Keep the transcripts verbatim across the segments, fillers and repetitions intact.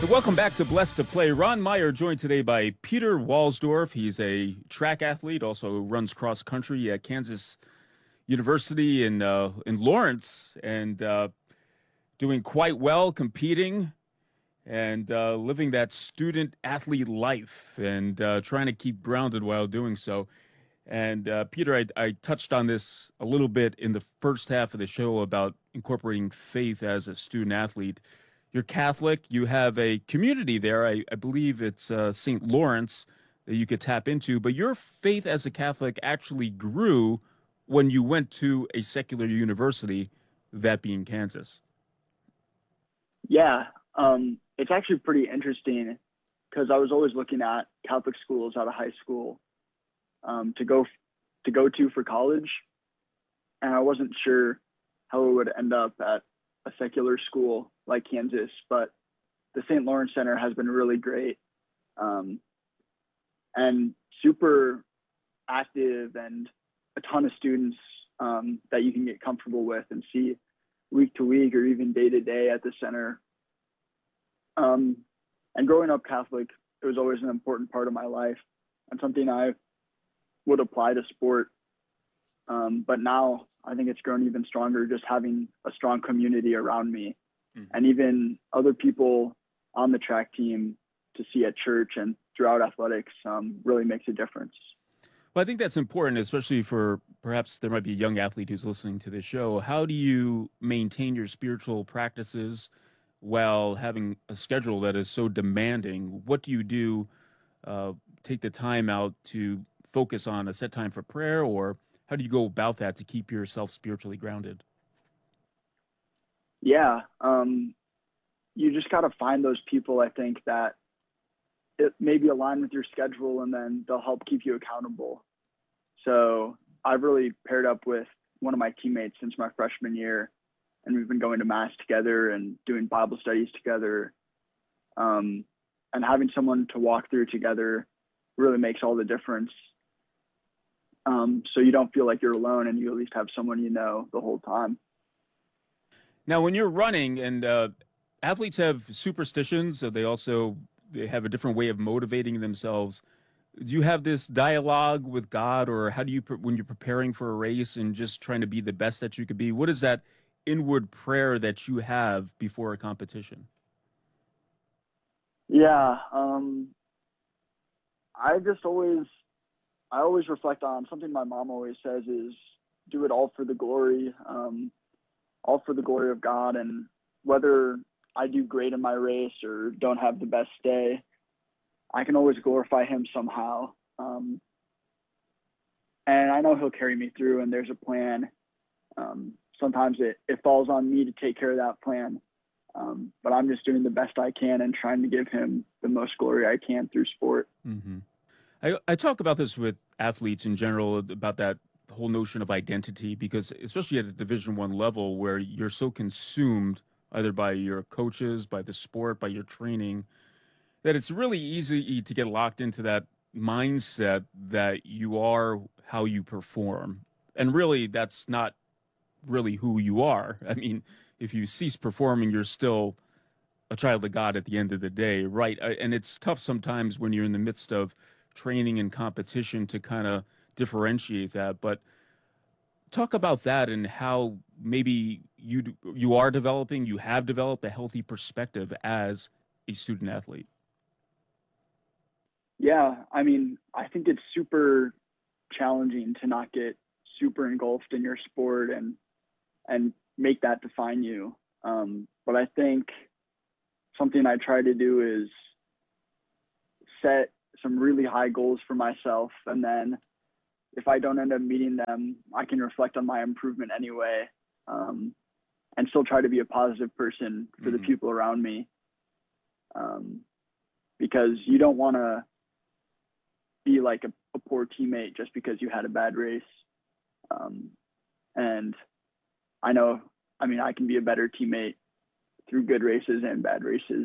welcome back to Blessed to Play. Ron Meyer joined today by Peter Walsdorf. He's a track athlete, also runs cross country at Kansas University in uh, in Lawrence, and uh, doing quite well, competing and uh, living that student athlete life, and uh, trying to keep grounded while doing so. And uh, Peter, I, I touched on this a little bit in the first half of the show about incorporating faith as a student athlete. You're Catholic. You have a community there. I, I believe it's uh, Saint Lawrence that you could tap into. But your faith as a Catholic actually grew when you went to a secular university, that being Kansas. Yeah, um, it's actually pretty interesting because I was always looking at Catholic schools out of high school um, to go to go to for college, and I wasn't sure how it would end up at a secular school like Kansas, but the Saint Lawrence Center has been really great um, and super active, and a ton of students um, that you can get comfortable with and see week to week or even day to day at the center. Um, and growing up Catholic, it was always an important part of my life and something I would apply to sport. Um, but now I think it's grown even stronger just having a strong community around me, mm-hmm. and even other people on the track team to see at church and throughout athletics um, really makes a difference. Well, I think that's important, especially for perhaps there might be a young athlete who's listening to this show. How do you maintain your spiritual practices while having a schedule that is so demanding? What do you do? Uh, take the time out to focus on a set time for prayer, or how do you go about that to keep yourself spiritually grounded? Yeah, um, you just got to find those people, I think, that it maybe align with your schedule, and then they'll help keep you accountable. So I've really paired up with one of my teammates since my freshman year, and we've been going to Mass together and doing Bible studies together. Um, and having someone to walk through together really makes all the difference. Um, so you don't feel like you're alone, and you at least have someone you know the whole time. Now, when you're running, and uh, athletes have superstitions, so they also they have a different way of motivating themselves. Do you have this dialogue with God, or how do you, when you're preparing for a race and just trying to be the best that you could be, what is that inward prayer that you have before a competition? Yeah, um, I just always, I always reflect on something my mom always says is do it all for the glory, um, all for the glory of God. And whether I do great in my race or don't have the best day, I can always glorify him somehow. Um, and I know he'll carry me through, and there's a plan. Um, sometimes it, it falls on me to take care of that plan. Um, but I'm just doing the best I can and trying to give him the most glory I can through sport. Mm-hmm. I, I talk about this with athletes in general, about that whole notion of identity, because especially at a Division One level where you're so consumed either by your coaches, by the sport, by your training, that it's really easy to get locked into that mindset that you are how you perform. And really, that's not really who you are. I mean, if you cease performing, you're still a child of God at the end of the day, right? And it's tough sometimes when you're in the midst of training and competition to kind of differentiate that. But talk about that and how maybe you you are developing, you have developed a healthy perspective as a student athlete. Yeah, I mean, I think it's super challenging to not get super engulfed in your sport and and make that define you. Um, but I think something I try to do is set some really high goals for myself, and then if I don't end up meeting them, I can reflect on my improvement anyway, um, and still try to be a positive person for mm-hmm. the people around me. Um, because you don't want to be like a, a poor teammate just because you had a bad race. Um, and I know, I mean, I can be a better teammate through good races and bad races.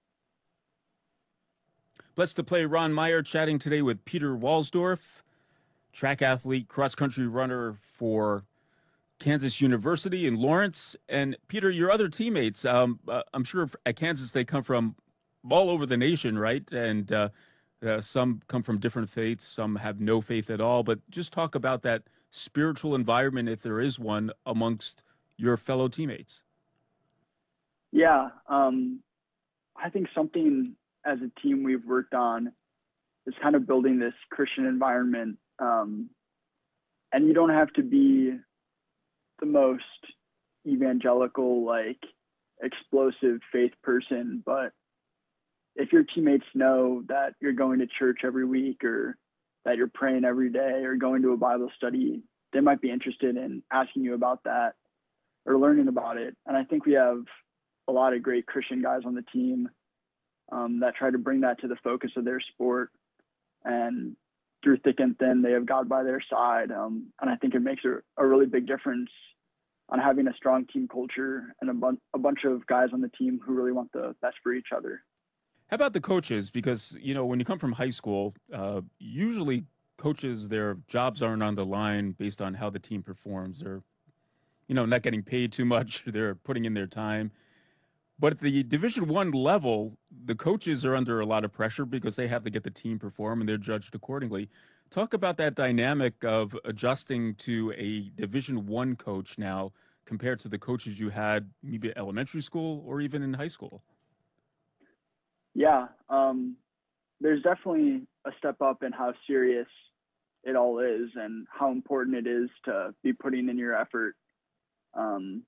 Blessed to Play, Ron Meyer chatting today with Peter Walsdorf, track athlete, cross-country runner for Kansas University in Lawrence. And Peter, your other teammates, um, uh, I'm sure at Kansas they come from all over the nation, right? And uh, uh, some come from different faiths, some have no faith at all. But just talk about that spiritual environment, if there is one, amongst your fellow teammates. Yeah, um, I think something as a team we've worked on is kind of building this Christian environment. Um, and you don't have to be the most evangelical, like explosive faith person, but if your teammates know that you're going to church every week or that you're praying every day or going to a Bible study, they might be interested in asking you about that or learning about it. And I think we have a lot of great Christian guys on the team um, that try to bring that to the focus of their sport. And through thick and thin, they have God by their side. Um, and I think it makes a, a really big difference on having a strong team culture and a, bun- a bunch of guys on the team who really want the best for each other. How about the coaches? Because, you know, when you come from high school, uh, usually coaches, their jobs aren't on the line based on how the team performs. They're, you know, not getting paid too much. They're putting in their time. But at the Division One level, the coaches are under a lot of pressure because they have to get the team perform and they're judged accordingly. Talk about that dynamic of adjusting to a Division One coach now compared to the coaches you had maybe at elementary school or even in high school. Yeah, um, there's definitely a step up in how serious it all is and how important it is to be putting in your effort. Um,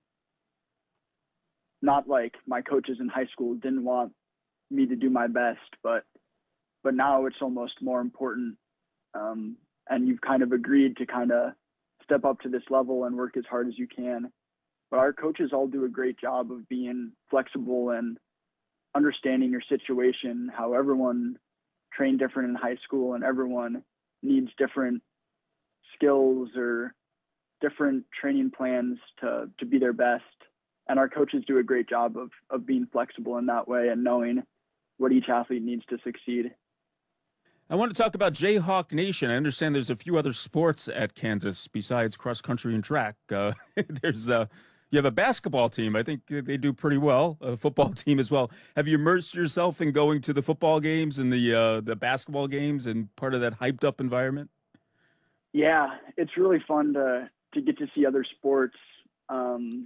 not like my coaches in high school didn't want me to do my best, but but now it's almost more important. Um, and you've kind of agreed to kind of step up to this level and work as hard as you can. But our coaches all do a great job of being flexible and understanding your situation, how everyone trained different in high school and everyone needs different skills or different training plans to, to be their best. And our coaches do a great job of, of being flexible in that way and knowing what each athlete needs to succeed. I want to talk about Jayhawk Nation. I understand there's a few other sports at Kansas besides cross country and track. Uh, there's uh, you have a basketball team. I think they do pretty well. A football team as well. Have you immersed yourself in going to the football games and the uh, the basketball games and part of that hyped up environment? Yeah, it's really fun to to get to see other sports. Um,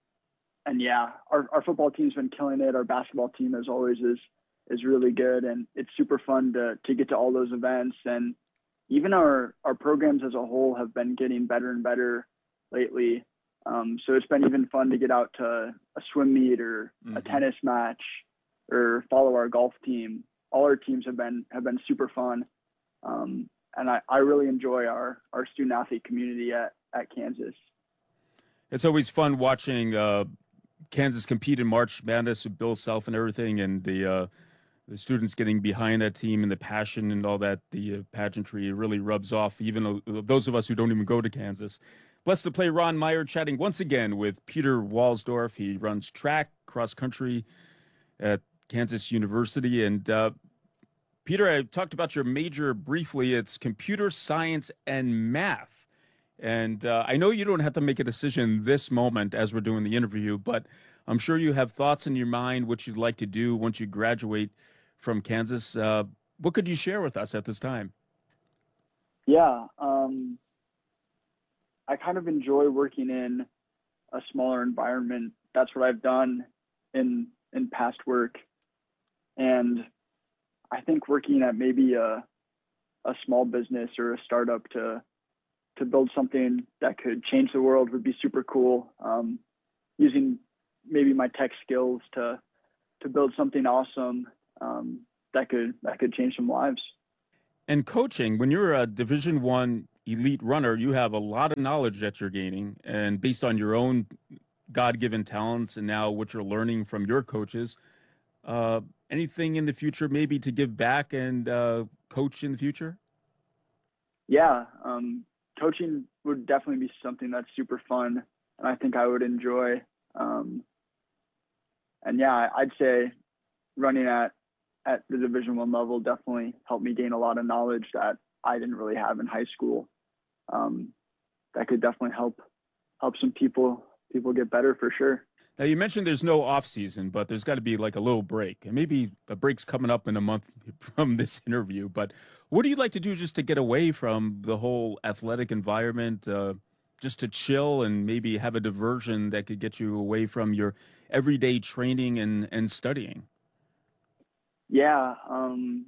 and yeah, our, our football team's been killing it. Our basketball team, as always, is is really good, and it's super fun to to get to all those events. And even our our programs as a whole have been getting better and better lately. Um, so it's been even fun to get out to a swim meet or mm-hmm. a tennis match or follow our golf team. All our teams have been have been super fun. Um, and I, I really enjoy our, our student athlete community at, at Kansas. It's always fun watching uh, Kansas compete in March Madness with Bill Self and everything, and the uh, the students getting behind that team and the passion and all that, the uh, pageantry really rubs off, even those of us who don't even go to Kansas. Blessed to play Ron Meyer chatting once again with Peter Walsdorf. He runs track, cross country at Kansas University. And uh, Peter, I talked about your major briefly. It's computer science and math. And uh, I know you don't have to make a decision this moment as we're doing the interview, but I'm sure you have thoughts in your mind what you'd like to do once you graduate from Kansas. Uh, what could you share with us at this time? Yeah, um, I kind of enjoy working in a smaller environment. That's what I've done in in past work. And I think working at maybe a a small business or a startup to to build something that could change the world would be super cool. Um, using maybe my tech skills to to build something awesome um, that could that could change some lives. And coaching, when you're a Division One elite runner, you have a lot of knowledge that you're gaining, and based on your own God-given talents, and now what you're learning from your coaches. Uh, anything in the future, maybe to give back and uh, coach in the future? Yeah, um, coaching would definitely be something that's super fun, and I think I would enjoy. Um, and yeah, I'd say running at at the Division One level definitely helped me gain a lot of knowledge that I didn't really have in high school. Um, that could definitely help help some people people get better for sure. Now, you mentioned there's no off season, but there's got to be like a little break, and maybe a break's coming up in a month from this interview. But what do you like to do just to get away from the whole athletic environment, uh, just to chill and maybe have a diversion that could get you away from your everyday training and, and studying? Yeah. Um,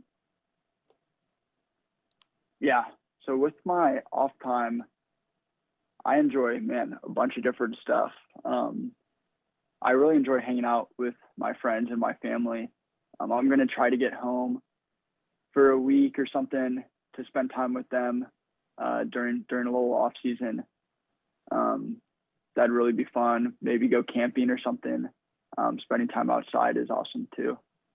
yeah. So with my off time, I enjoy, man, a bunch of different stuff. Um, I really enjoy hanging out with my friends and my family. Um, I'm going to try to get home for a week or something to spend time with them uh, during during a little off season. Um, that'd really be fun. Maybe go camping or something. Um, spending time outside is awesome too.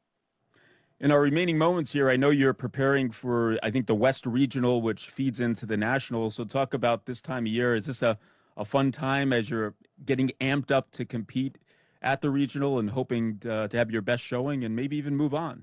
In our remaining moments here, I know you're preparing for, I think, the West Regional, which feeds into the Nationals. So talk about this time of year. Is this a, a fun time as you're getting amped up to compete at the Regional and hoping to, to have your best showing and maybe even move on?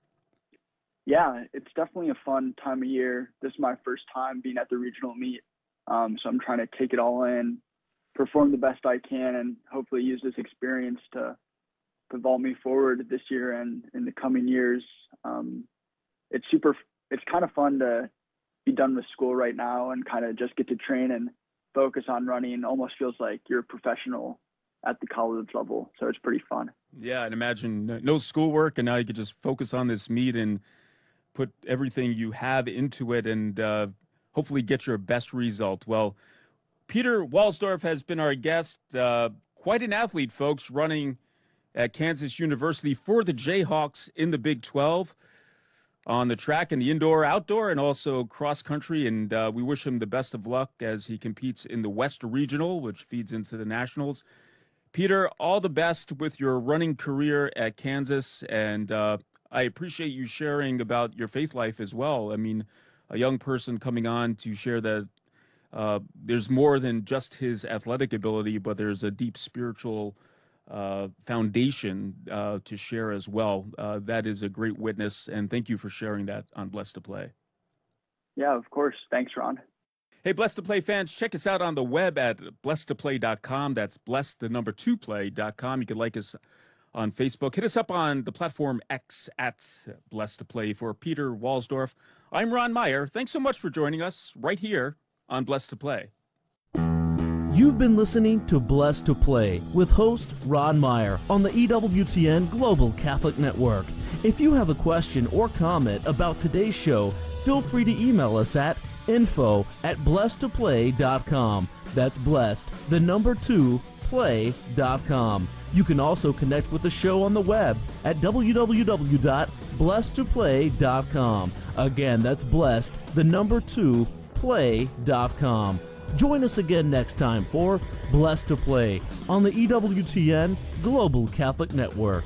Yeah, it's definitely a fun time of year. This is my first time being at the Regional meet. Um, so I'm trying to take it all in, perform the best I can, and hopefully use this experience to to vault me forward this year and in the coming years. Um, it's super, it's kind of fun to be done with school right now and kind of just get to train and focus on running. Almost feels like you're a professional at the college level. So it's pretty fun. Yeah, and imagine no schoolwork, and now you could just focus on this meet and put everything you have into it and uh, hopefully get your best result. Well, Peter Walsdorf has been our guest. Uh, quite an athlete, folks, running at Kansas University for the Jayhawks in the Big twelve on the track and the indoor, outdoor, and also cross country. And uh, we wish him the best of luck as he competes in the West Regional, which feeds into the Nationals. Peter, all the best with your running career at Kansas. And uh, I appreciate you sharing about your faith life as well. I mean, a young person coming on to share that uh, there's more than just his athletic ability, but there's a deep spiritual uh, foundation uh, to share as well. Uh, that is a great witness, and thank you for sharing that on Blessed to Play. Yeah, of course. Thanks, Ron. Hey, Blessed to Play fans, check us out on the web at blessed to play dot com. That's blessed, the number two play dot com. You can like us on Facebook. Hit us up on the platform X at Blessed to Play. For Peter Walsdorf, I'm Ron Meyer. Thanks so much for joining us right here on Blessed to Play. You've been listening to Blessed to Play with host Ron Meyer on the E W T N Global Catholic Network. If you have a question or comment about today's show, feel free to email us at info at blessed to play dot com. That's blessed, the number two, play dot com. You can also connect with the show on the web at w w w dot blessed to play dot com. Again, that's blessed, the number two, play dot com. Join us again next time for Blessed to Play on the E W T N Global Catholic Network.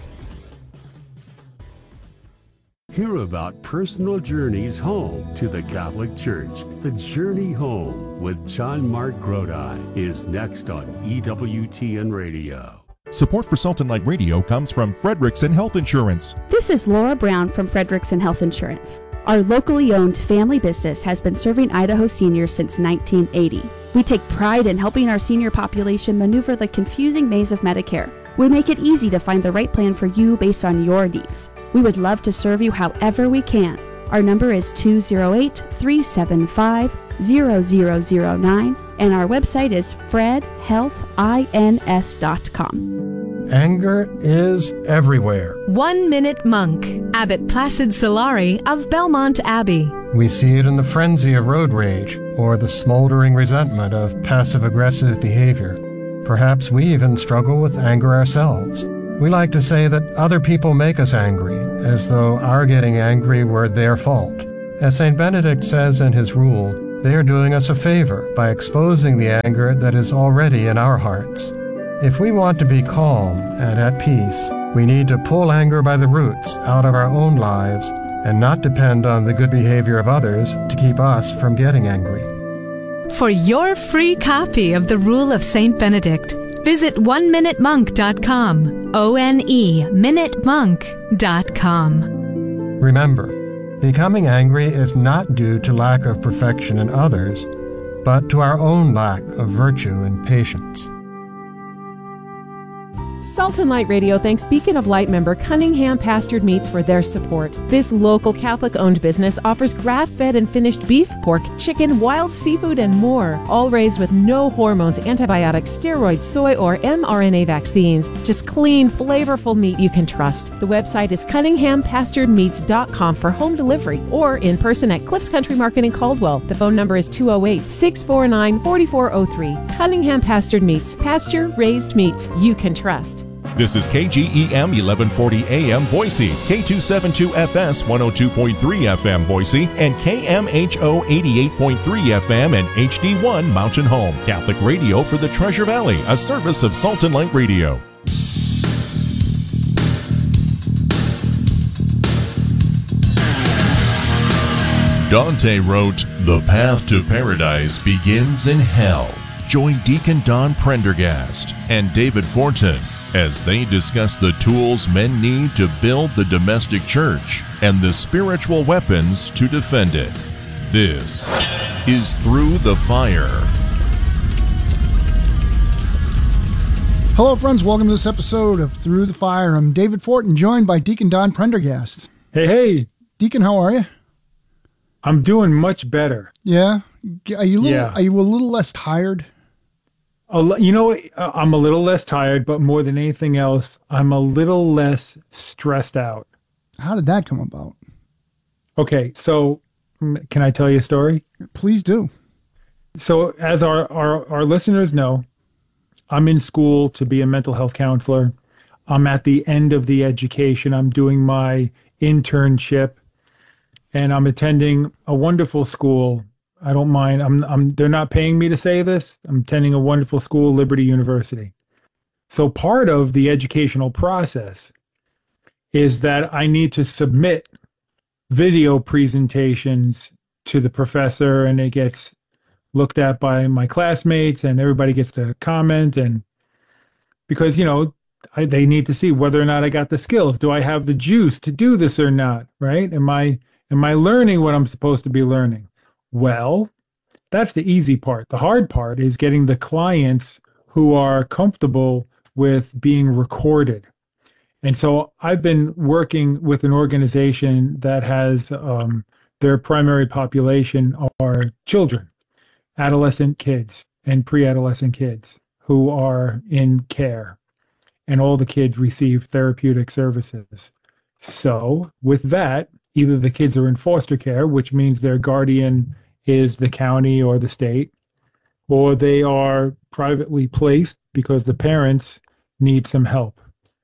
Hear about personal journeys home to the Catholic Church. The Journey Home with John Mark Grodi is next on E W T N Radio. Support for Salt and Light Radio comes from Frederickson Health Insurance. This is Laura Brown from Frederickson Health Insurance. Our locally owned family business has been serving Idaho seniors since nineteen eighty. We take pride in helping our senior population maneuver the confusing maze of Medicare. We make it easy to find the right plan for you based on your needs. We would love to serve you however we can. Our number is two oh eight, three seven five, zero zero zero nine and our website is fred health ins dot com. Anger is everywhere. One Minute Monk, Abbot Placid Solari of Belmont Abbey. We see it in the frenzy of road rage or the smoldering resentment of passive-aggressive behavior. Perhaps we even struggle with anger ourselves. We like to say that other people make us angry, as though our getting angry were their fault. As Saint Benedict says in his rule, they are doing us a favor by exposing the anger that is already in our hearts. If we want to be calm and at peace, we need to pull anger by the roots out of our own lives and not depend on the good behavior of others to keep us from getting angry. For your free copy of the Rule of Saint Benedict, visit one minute monk dot com, O N E, minute monk dot com. Remember, becoming angry is not due to lack of perfection in others, but to our own lack of virtue and patience. Salt and Light Radio thanks Beacon of Light member Cunningham Pastured Meats for their support. This local Catholic-owned business offers grass-fed and finished beef, pork, chicken, wild seafood, and more, all raised with no hormones, antibiotics, steroids, soy, or mRNA vaccines. Just clean, flavorful meat you can trust. The website is cunningham pastured meats dot com for home delivery or in person at Cliffs Country Market in Caldwell. The phone number is two oh eight, six four nine, four four oh three. Cunningham Pastured Meats, pasture-raised meats you can trust. This is K G E M eleven forty A M Boise, K two seventy-two F S one oh two point three F M Boise, and K M H O eighty-eight point three F M and H D one Mountain Home. Catholic radio for the Treasure Valley, a service of Salt and Light Radio. Dante wrote, "The path to paradise begins in hell." Join Deacon Don Prendergast and David Fortin as they discuss the tools men need to build the domestic church and the spiritual weapons to defend it. This is Through the Fire. Hello, friends. Welcome to this episode of Through the Fire. I'm David Fortin, joined by Deacon Don Prendergast. Hey, hey. Deacon, how are you? I'm doing much better. Yeah? Are you a little, yeah. Are you a little less tired? You know, I'm a little less tired, but more than anything else, I'm a little less stressed out. How did that come about? Okay, so can I tell you a story? Please do. So as our, our, our listeners know, I'm in school to be a mental health counselor. I'm at the end of the education. I'm doing my internship, and I'm attending a wonderful school. I don't mind. I'm, I'm, they're not paying me to say this. I'm attending a wonderful school, Liberty University. So part of the educational process is that I need to submit video presentations to the professor, and it gets looked at by my classmates, and everybody gets to comment. And because, you know, I, they need to see whether or not I got the skills. Do I have the juice to do this or not? Right? Am I, am I learning what I'm supposed to be learning? Well, that's the easy part. The hard part is getting the clients who are comfortable with being recorded. And so I've been working with an organization that has um, their primary population are children, adolescent kids, and pre-adolescent kids who are in care. And all the kids receive therapeutic services. So with that, either the kids are in foster care, which means their guardian is the county or the state, or they are privately placed because the parents need some help.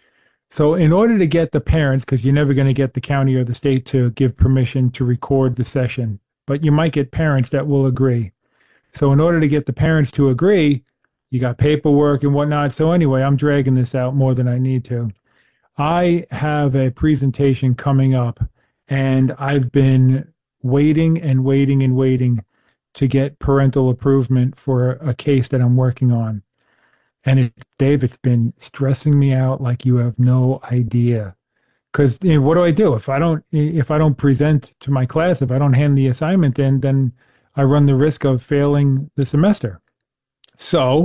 So in order to get the parents, because you're never going to get the county or the state to give permission to record the session, but you might get parents that will agree. So in order to get the parents to agree, you got paperwork and whatnot. So anyway, I'm dragging this out more than I need to. I have a presentation coming up, and I've been waiting and waiting and waiting to get parental approval for a case that I'm working on. And it, Dave, it's been stressing me out like you have no idea. Because you know, what do I do if I don't if I don't present to my class, if I don't hand the assignment in, then I run the risk of failing the semester. So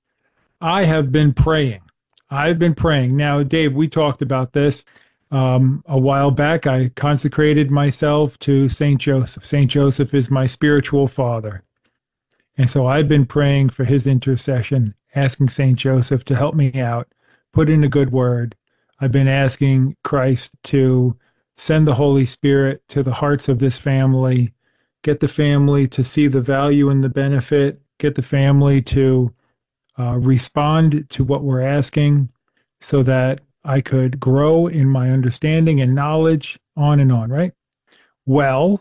I have been praying. I've been praying. Now, Dave, we talked about this. Um, a while back, I consecrated myself to Saint Joseph. Saint Joseph is my spiritual father. And so I've been praying for his intercession, asking Saint Joseph to help me out, put in a good word. I've been asking Christ to send the Holy Spirit to the hearts of this family, get the family to see the value and the benefit, get the family to uh, respond to what we're asking so that I could grow in my understanding and knowledge, on and on, right? Well,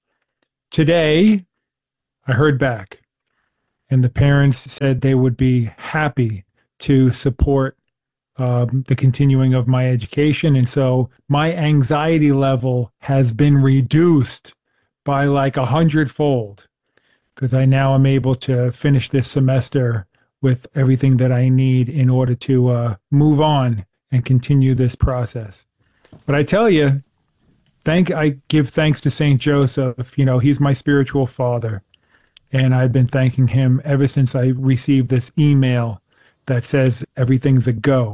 today I heard back, and the parents said they would be happy to support um, the continuing of my education. And so my anxiety level has been reduced by like a hundredfold, because I now am able to finish this semester with everything that I need in order to uh, move on and continue this process. But I tell you, thank I give thanks to Saint Joseph. You know, he's my spiritual father. And I've been thanking him ever since I received this email that says everything's a go.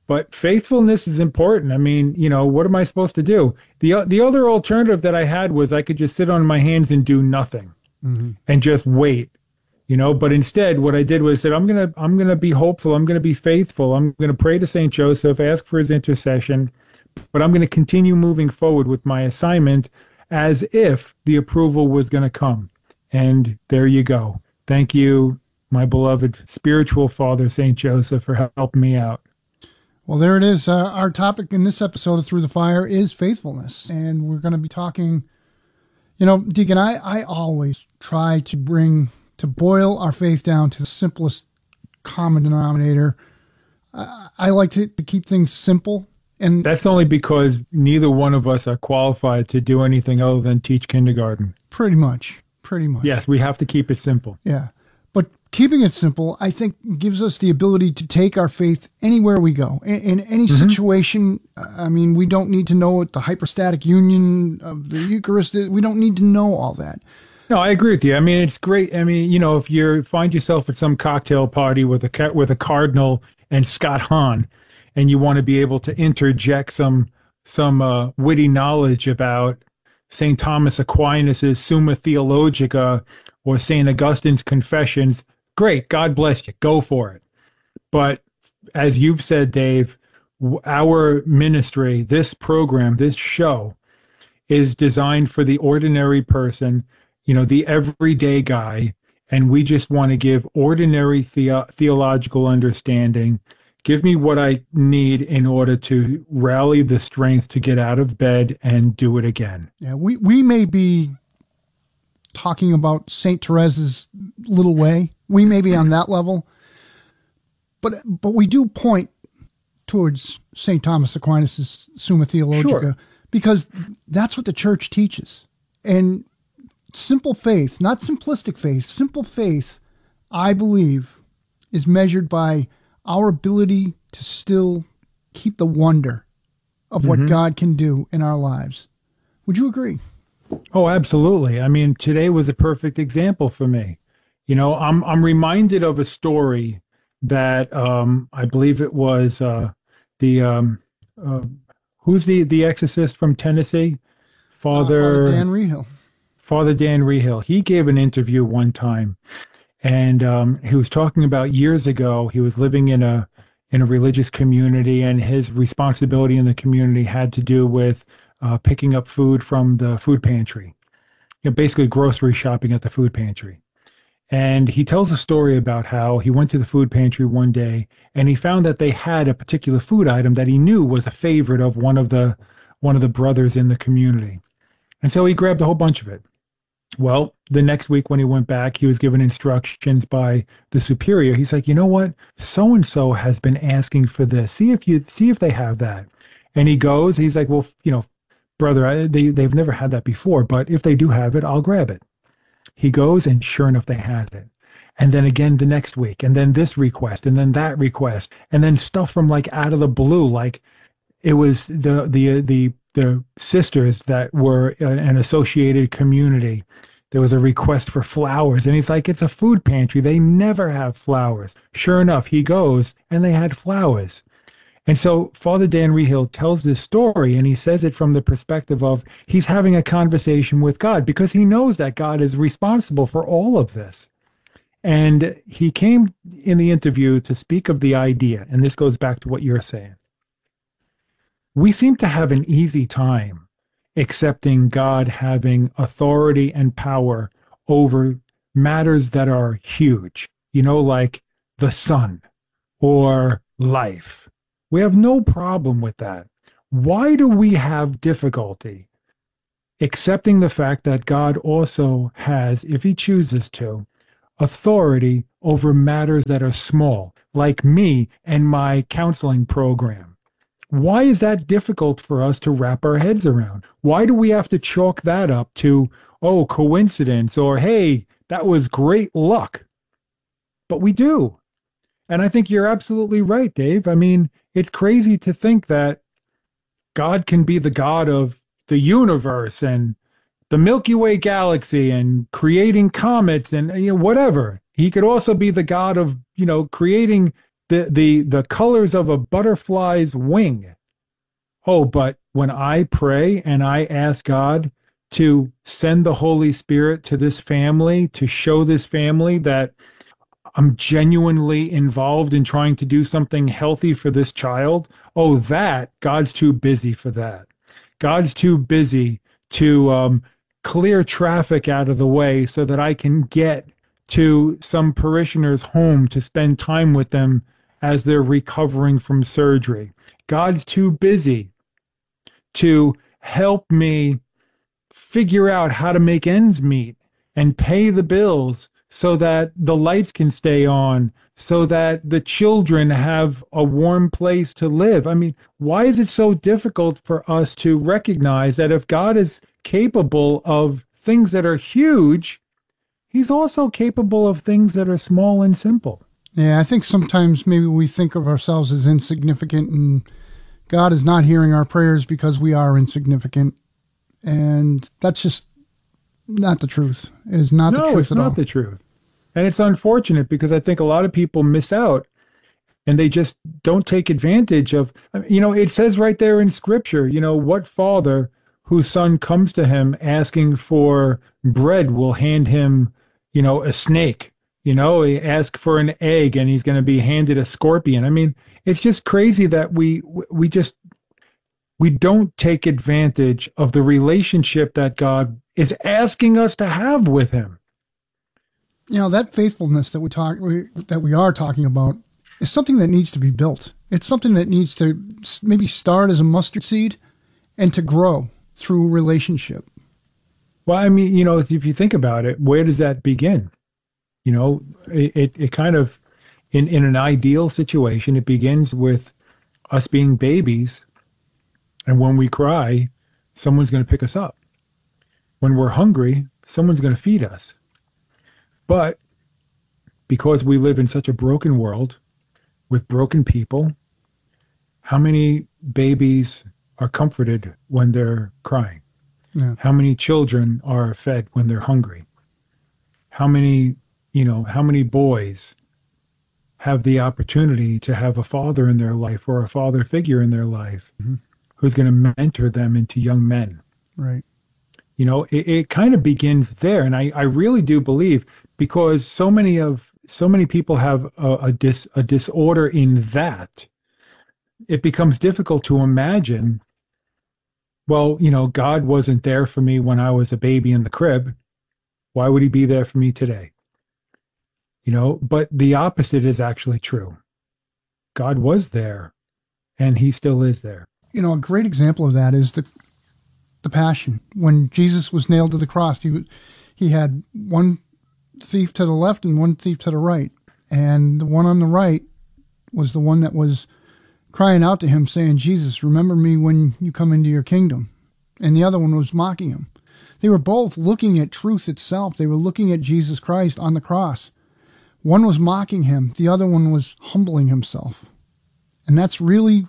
But faithfulness is important. I mean, you know, what am I supposed to do? The the other alternative that I had was I could just sit on my hands and do nothing Mm-hmm. and just wait, you know. But instead, what I did was that I'm gonna I'm gonna be hopeful. I'm gonna be faithful. I'm gonna pray to Saint Joseph, ask for his intercession, but I'm gonna continue moving forward with my assignment as if the approval was gonna come. And there you go. Thank you, my beloved spiritual father, Saint Joseph, for helping me out. Well, there it is. Uh, our topic in this episode of Through the Fire is faithfulness. And we're going to be talking, you know, Deacon, I, I always try to bring, to boil our faith down to the simplest common denominator. I, I like to, to keep things simple. And that's only because neither one of us are qualified to do anything other than teach kindergarten. Pretty much. Pretty much. Yes, we have to keep it simple. Yeah. But keeping it simple, I think, gives us the ability to take our faith anywhere we go. In, in any Mm-hmm. situation, I mean, we don't need to know what the hypostatic union of the Eucharist is. We don't need to know all that. No, I agree with you. I mean, it's great. I mean, you know, if you find yourself at some cocktail party with a with a cardinal and Scott Hahn, and you want to be able to interject some some uh, witty knowledge about Saint Thomas Aquinas' Summa Theologica or Saint Augustine's Confessions, great. God bless you. Go for it. But as you've said, Dave, our ministry, this program, this show is designed for the ordinary person, you know, the everyday guy. And we just want to give ordinary the- theological understanding. Give me what I need in order to rally the strength to get out of bed and do it again. Yeah, we, we may be talking about Saint Teresa's little way. We may be on that level. But but we do point towards Saint Thomas Aquinas' Summa Theologica, Sure. because that's what the church teaches. And simple faith, not simplistic faith, simple faith, I believe, is measured by our ability to still keep the wonder of what Mm-hmm. God can do in our lives. Would you agree? Oh, absolutely. I mean, today was a perfect example for me. You know, I'm I'm reminded of a story that um, I believe it was uh, the um, uh, who's the the exorcist from Tennessee, Father, Uh, Father Dan Rehill. Father Dan Rehill. He gave an interview one time, and um, he was talking about years ago. He was living in a in a religious community, and his responsibility in the community had to do with uh, picking up food from the food pantry, you know, basically grocery shopping at the food pantry. And he tells a story about how he went to the food pantry one day and he found that they had a particular food item that he knew was a favorite of one of the one of the brothers in the community. And so he grabbed a whole bunch of it. Well, the next week when he went back, he was given instructions by the superior. He's like, you know what? So-and-so has been asking for this. See if you see if they have that. And he goes, he's like, well, you know, brother, I, they, they've never had that before, but if they do have it, I'll grab it. He goes, and sure enough, they had it. And then again the next week, and then this request, and then that request, and then stuff from like out of the blue, like it was the the the the sisters that were an associated community. There was a request for flowers, and he's like, it's a food pantry. They never have flowers. Sure enough, he goes, and they had flowers. And so Father Dan Rehill tells this story, and he says it from the perspective of he's having a conversation with God because he knows that God is responsible for all of this. And he came in the interview to speak of the idea, and this goes back to what you're saying. We seem to have an easy time accepting God having authority and power over matters that are huge, you know, like the sun or life. We have no problem with that. Why do we have difficulty accepting the fact that God also has, if he chooses to, authority over matters that are small, like me and my counseling program? Why is that difficult for us to wrap our heads around? Why do we have to chalk that up to, oh, coincidence, or hey, that was great luck? But we do. And I think you're absolutely right, Dave. I mean, it's crazy to think that God can be the God of the universe and the Milky Way galaxy and creating comets and, you know, whatever. He could also be the God of, you know, creating the the the colors of a butterfly's wing. Oh, but when I pray and I ask God to send the Holy Spirit to this family, to show this family that I'm genuinely involved in trying to do something healthy for this child, oh, that, God's too busy for that. God's too busy to um, clear traffic out of the way so that I can get to some parishioner's home to spend time with them as they're recovering from surgery. God's too busy to help me figure out how to make ends meet and pay the bills so that the lights can stay on, so that the children have a warm place to live. I mean, why is it so difficult for us to recognize that if God is capable of things that are huge, he's also capable of things that are small and simple? Yeah, I think sometimes maybe we think of ourselves as insignificant, and God is not hearing our prayers because we are insignificant. And that's just not the truth. It is not no, the truth it's at not all. the truth. And it's unfortunate because I think a lot of people miss out and they just don't take advantage of, you know, it says right there in Scripture, you know, what father whose son comes to him asking for bread will hand him, you know, a snake. You know, he asks for an egg and he's going to be handed a scorpion. I mean, it's just crazy that we we just we don't take advantage of the relationship that God is asking us to have with him. You know, that faithfulness that we talk we, that we are talking about is something that needs to be built. It's something that needs to maybe start as a mustard seed and to grow through relationship. Well, I mean, you know, if you think about it, where does that begin? You know, it, it, it kind of, in, in an ideal situation, it begins with us being babies. And when we cry, someone's going to pick us up. When we're hungry, someone's going to feed us. But because we live in such a broken world with broken people, how many babies are comforted when they're crying? Yeah. How many children are fed when they're hungry? How many, you know, how many boys have the opportunity to have a father in their life or a father figure in their life mm-hmm. who's going to mentor them into young men? Right. You know, it, it kind of begins there. And I, I really do believe, because so many of, so many people have a, a, dis, a disorder in that, it becomes difficult to imagine, well, you know, God wasn't there for me when I was a baby in the crib. Why would he be there for me today? You know, but the opposite is actually true. God was there, and he still is there. You know, a great example of that is the the Passion. When Jesus was nailed to the cross, he he had one thief to the left and one thief to the right. And the one on the right was the one that was crying out to him, saying, Jesus, remember me when you come into your kingdom. And the other one was mocking him. They were both looking at truth itself. They were looking at Jesus Christ on the cross. One was mocking him. The other one was humbling himself. And that's really,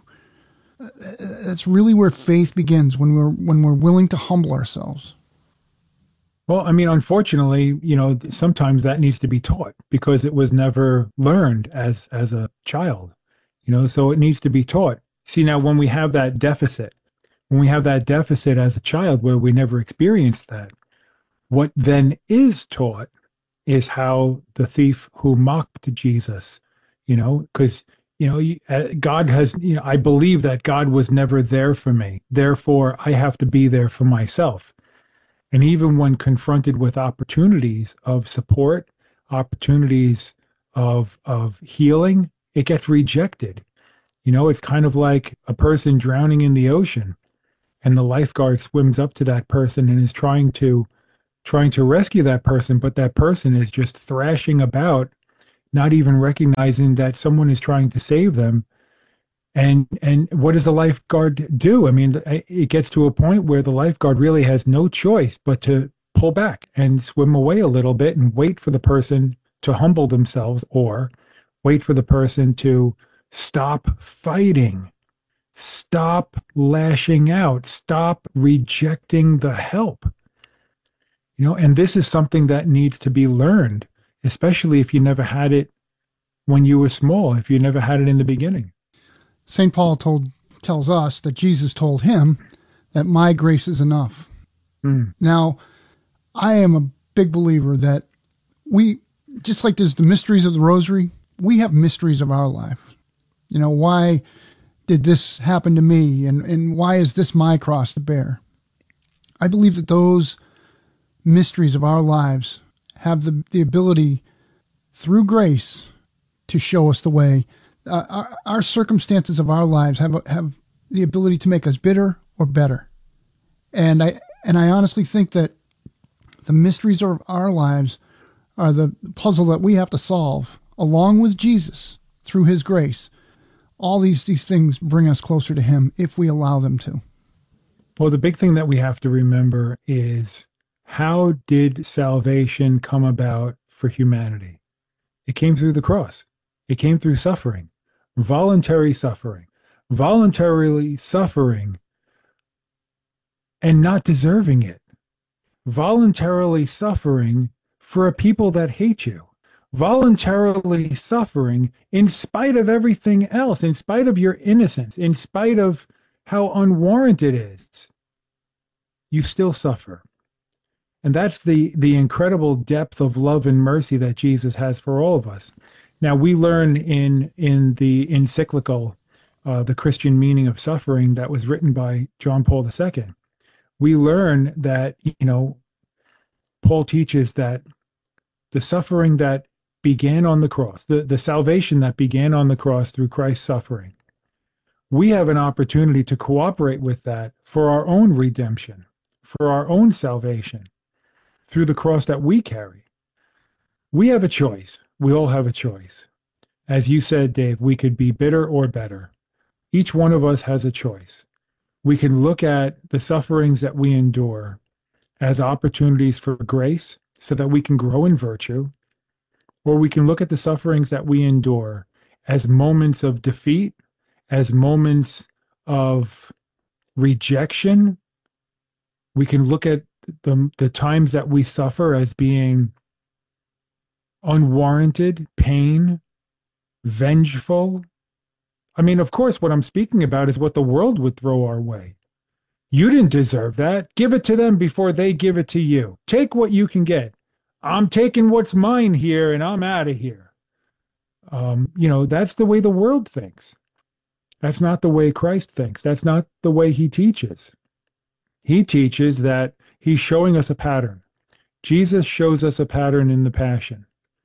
that's really where faith begins, when we're, when we're willing to humble ourselves. Well, I mean, unfortunately, you know, sometimes that needs to be taught because it was never learned as, as a child, you know, so it needs to be taught. See, now when we have that deficit, when we have that deficit as a child where we never experienced that, what then is taught is how the thief who mocked Jesus, you know, because, you know, God has, you know, I believe that God was never there for me. Therefore, I have to be there for myself. And even when confronted with opportunities of support, opportunities of of healing, it gets rejected. You know, it's kind of like a person drowning in the ocean, and the lifeguard swims up to that person and is trying to trying to rescue that person, but that person is just thrashing about, not even recognizing that someone is trying to save them. And and what does the lifeguard do? I mean, it gets to a point where the lifeguard really has no choice but to pull back and swim away a little bit and wait for the person to humble themselves, or wait for the person to stop fighting, stop lashing out, stop rejecting the help. You know, and this is something that needs to be learned, especially if you never had it when you were small if you never had it in the beginning? Saint Paul told tells us that Jesus told him that my grace is enough. Mm. Now, I am a big believer that we, just like there's the mysteries of the rosary, we have mysteries of our life. You know, why did this happen to me? And, and why is this my cross to bear? I believe that those mysteries of our lives have the, the ability through grace to show us the way. Uh, our, our circumstances of our lives have have the ability to make us bitter or better. And I and I honestly think that the mysteries of our lives are the puzzle that we have to solve along with Jesus through his grace. All these, these things bring us closer to him if we allow them to. Well, the big thing that we have to remember is, how did salvation come about for humanity? It came through the cross. It came through suffering, voluntary suffering, voluntarily suffering and not deserving it, voluntarily suffering for a people that hate you, voluntarily suffering in spite of everything else, in spite of your innocence, in spite of how unwarranted it is. You still suffer. And that's the, the incredible depth of love and mercy that Jesus has for all of us. Now, we learn in, in the encyclical, uh, The Christian Meaning of Suffering, that was written by John Paul the Second. We learn that, you know, Paul teaches that the suffering that began on the cross, the, the salvation that began on the cross through Christ's suffering, we have an opportunity to cooperate with that for our own redemption, for our own salvation, through the cross that we carry. We have a choice. We all have a choice. As you said, Dave, we could be bitter or better. Each one of us has a choice. We can look at the sufferings that we endure as opportunities for grace so that we can grow in virtue, or we can look at the sufferings that we endure as moments of defeat, as moments of rejection. We can look at the, the times that we suffer as being unwarranted pain, vengeful. I mean, of course, what I'm speaking about is what the world would throw our way. You didn't deserve that. Give it to them before they give it to you. Take what you can get. I'm taking what's mine here and I'm out of here. Um, you know, that's the way the world thinks. That's not the way Christ thinks. That's not the way he teaches. He teaches that he's showing us a pattern. Jesus shows us a pattern in the Passion.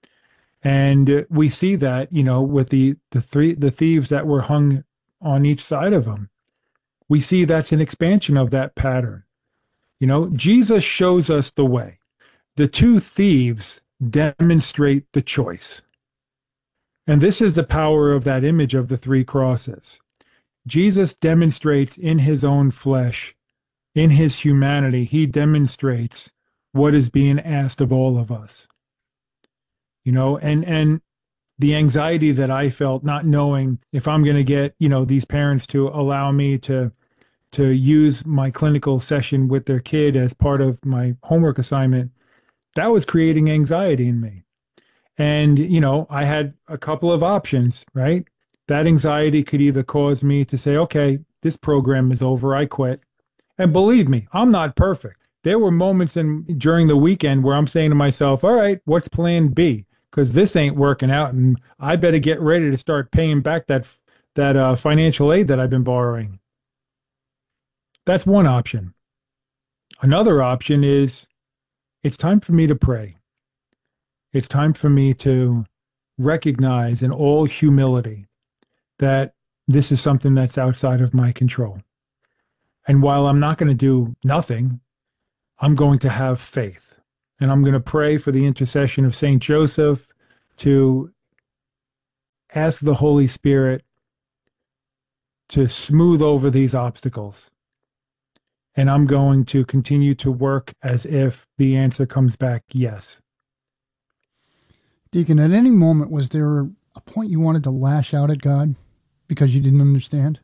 And we see that, you know, with the, the three the thieves that were hung on each side of him. We see that's an expansion of that pattern. You know, Jesus shows us the way. The two thieves demonstrate the choice. And this is the power of that image of the three crosses. Jesus demonstrates in his own flesh, in his humanity, he demonstrates what is being asked of all of us. You know, and, and the anxiety that I felt not knowing if I'm going to get, you know, these parents to allow me to, to use my clinical session with their kid as part of my homework assignment, that was creating anxiety in me. And, you know, I had a couple of options, right? That anxiety could either cause me to say, okay, this program is over, I quit. And believe me, I'm not perfect. There were moments in during the weekend where I'm saying to myself, all right, what's plan B? Because this ain't working out, and I better get ready to start paying back that that uh, financial aid that I've been borrowing. That's one option. Another option is, it's time for me to pray. It's time for me to recognize in all humility that this is something that's outside of my control. And while I'm not going to do nothing, I'm going to have faith. And I'm going to pray for the intercession of Saint Joseph to ask the Holy Spirit to smooth over these obstacles. And I'm going to continue to work as if the answer comes back yes. Deacon, at any moment, was there a point you wanted to lash out at God because you didn't understand?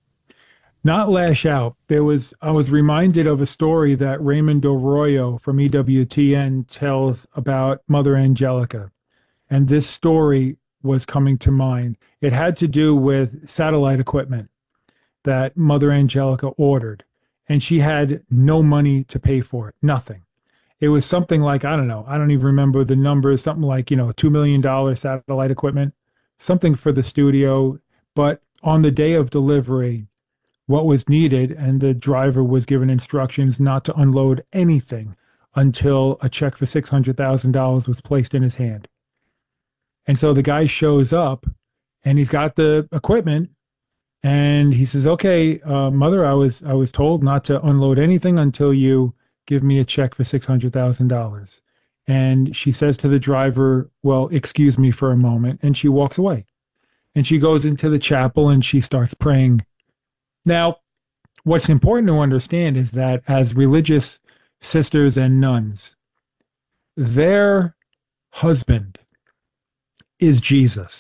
Not lash out. There was, I was reminded of a story that Raymond Arroyo from E W T N tells about Mother Angelica. And this story was coming to mind. It had to do with satellite equipment that Mother Angelica ordered, and she had no money to pay for it, nothing. It was something like, I don't know, I don't even remember the numbers, something like, you know, two million dollars satellite equipment, something for the studio. But on the day of delivery, what was needed, and the driver was given instructions not to unload anything until a check for six hundred thousand dollars was placed in his hand. And so the guy shows up, and he's got the equipment, and he says, okay, uh, Mother, I was I was told not to unload anything until you give me a check for six hundred thousand dollars. And she says to the driver, well, excuse me for a moment, and she walks away. And she goes into the chapel, and she starts praying. Now, what's important to understand is that as religious sisters and nuns, their husband is Jesus.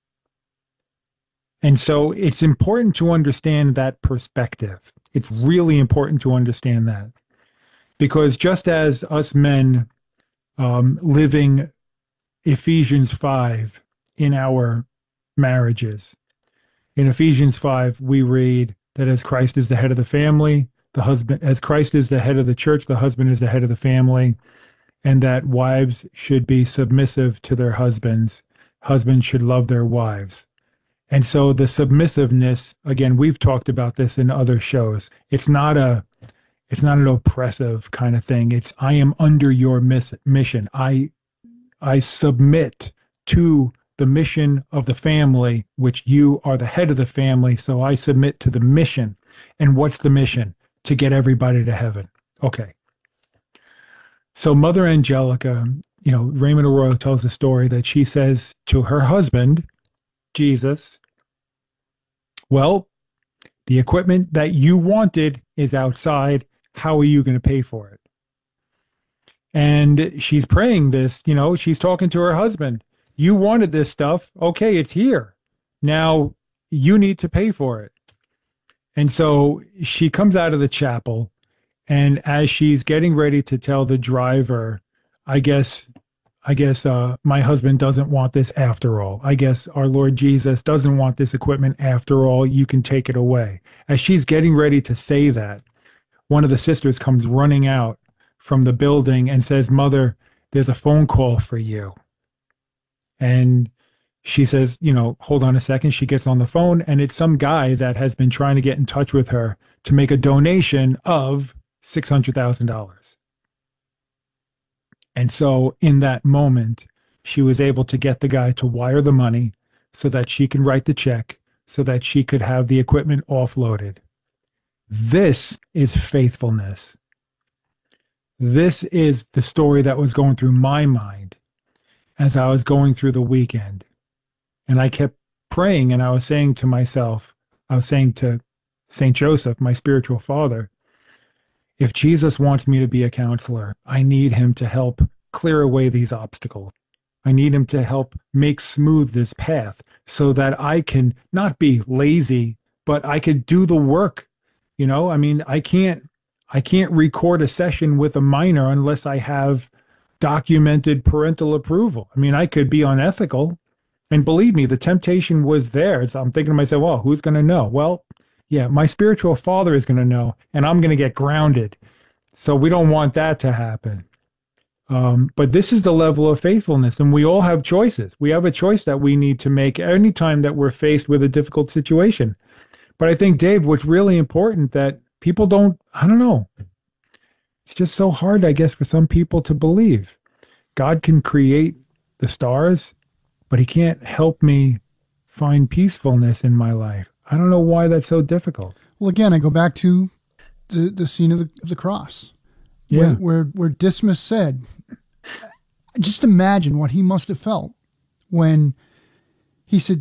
And so it's important to understand that perspective. It's really important to understand that. Because just as us men um, living Ephesians five in our marriages, in Ephesians five, we read that as Christ is the head of the family, the husband, as Christ is the head of the church, the husband is the head of the family, and that wives should be submissive to their husbands. Husbands should love their wives. And so the submissiveness, again, we've talked about this in other shows. It's not a, it's not an oppressive kind of thing. It's, I am under your miss, mission. I, I submit to the mission of the family, which you are the head of the family. So I submit to the mission. And what's the mission? To get everybody to heaven. Okay. So Mother Angelica, you know, Raymond Arroyo tells a story that she says to her husband, Jesus, well, the equipment that you wanted is outside. How are you going to pay for it? And she's praying this, you know, she's talking to her husband. You wanted this stuff. Okay, it's here. Now you need to pay for it. And so she comes out of the chapel, and as she's getting ready to tell the driver, I guess, I guess uh, my husband doesn't want this after all. I guess our Lord Jesus doesn't want this equipment after all. You can take it away. As she's getting ready to say that, one of the sisters comes running out from the building and says, Mother, there's a phone call for you. And she says, you know, hold on a second. She gets on the phone, and it's some guy that has been trying to get in touch with her to make a donation of six hundred thousand dollars. And so in that moment, she was able to get the guy to wire the money so that she can write the check, so that she could have the equipment offloaded. This is faithfulness. This is the story that was going through my mind as I was going through the weekend. And I kept praying, and I was saying to myself, I was saying to Saint Joseph, my spiritual father, if Jesus wants me to be a counselor, I need him to help clear away these obstacles. I need him to help make smooth this path so that I can not be lazy, but I could do the work. You know, I mean, I can't, I can't record a session with a minor unless I have documented parental approval. I mean, I could be unethical, and believe me, the temptation was there. So I'm thinking to myself, well, who's going to know? Well, yeah, my spiritual father is going to know, and I'm going to get grounded. So we don't want that to happen. Um, but this is the level of faithfulness, and we all have choices. We have a choice that we need to make anytime that we're faced with a difficult situation. But I think, Dave, what's really important that people don't, I don't know, it's just so hard, I guess, for some people to believe. God can create the stars, but he can't help me find peacefulness in my life. I don't know why that's so difficult. Well, again, I go back to the, the scene of the, of the cross, yeah. where, where, where Dismas said, just imagine what he must have felt when he said,